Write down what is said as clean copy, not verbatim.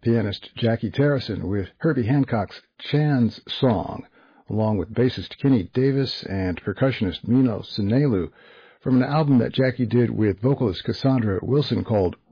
pianist Jackie Terrison with Herbie Hancock's Chan's Song, along with bassist Kenny Davis and percussionist Mino Sinelu, from an album that Jackie did with vocalist Cassandra Wilson called